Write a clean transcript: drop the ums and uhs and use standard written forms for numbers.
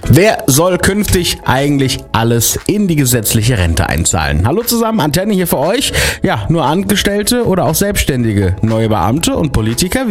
Wer soll künftig eigentlich alles in die gesetzliche Rente einzahlen? Hallo zusammen, Antenne hier für euch. Ja, nur Angestellte oder auch Selbstständige, neue Beamte und Politiker.